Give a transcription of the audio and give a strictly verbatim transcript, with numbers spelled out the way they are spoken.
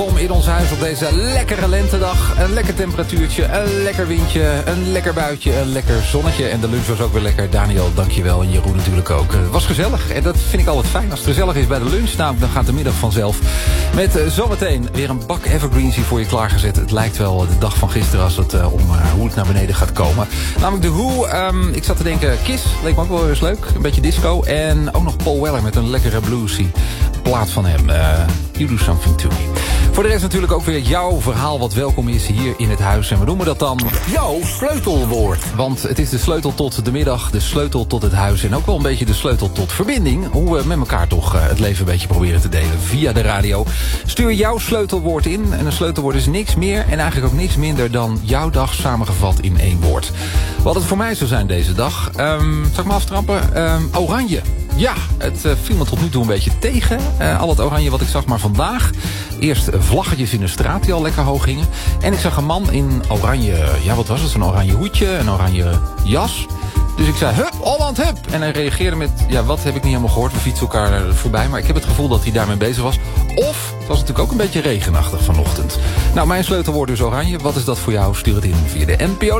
welkom in ons huis op deze lekkere lentedag. Een lekker temperatuurtje, een lekker windje, een lekker buitje, een lekker zonnetje. En de lunch was ook weer lekker. Daniel, dankjewel. En Jeroen natuurlijk ook. Het was gezellig. En dat vind ik altijd fijn als het gezellig is bij de lunch. Nou, dan gaat de middag vanzelf. Met uh, zometeen weer een bak evergreens hier voor je klaargezet. Het lijkt wel de dag van gisteren als het uh, om uh, hoe het naar beneden gaat komen. Namelijk de Who. Um, ik zat te denken, Kiss leek me ook wel eens leuk. Een beetje disco. En ook nog Paul Weller met een lekkere bluesy plaat van hem. Uh, you Do Something To Me. Voor de rest natuurlijk ook weer jouw verhaal wat welkom is hier in het huis. En we noemen dat dan jouw sleutelwoord. Want het is de sleutel tot de middag, de sleutel tot het huis. En ook wel een beetje de sleutel tot verbinding. Hoe we met elkaar toch uh, het leven een beetje proberen te delen via de radio. Stuur jouw sleutelwoord in. En een sleutelwoord is niks meer en eigenlijk ook niks minder dan jouw dag samengevat in één woord. Wat het voor mij zou zijn deze dag. Um, zal ik me aftrappen? Um, oranje. Ja, het uh, viel me tot nu toe een beetje tegen. Uh, al het oranje wat ik zag, maar vandaag eerst vlaggetjes in de straat die al lekker hoog gingen. En ik zag een man in oranje, ja wat was het, zo'n oranje hoedje, een oranje jas. Dus ik zei, hup, Holland, hup. En hij reageerde met, ja, wat heb ik niet helemaal gehoord. We fietsen elkaar voorbij, maar ik heb het gevoel dat hij daarmee bezig was. Of, het was natuurlijk ook een beetje regenachtig vanochtend. Nou, mijn sleutelwoord is oranje. Wat is dat voor jou? Stuur het in via de N P O